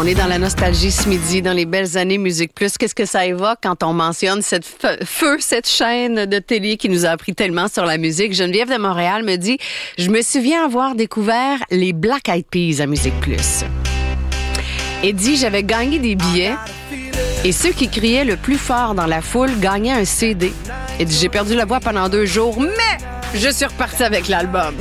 On est dans la nostalgie ce midi, dans les belles années Musique Plus. Qu'est-ce que ça évoque quand on mentionne cette chaîne de télé qui nous a appris tellement sur la musique? Geneviève de Montréal me dit « Je me souviens avoir découvert les Black Eyed Peas à Musique Plus. » Et dit « J'avais gagné des billets et ceux qui criaient le plus fort dans la foule gagnaient un CD. » Et dit « J'ai perdu la voix pendant 2 jours, mais je suis repartie avec l'album. »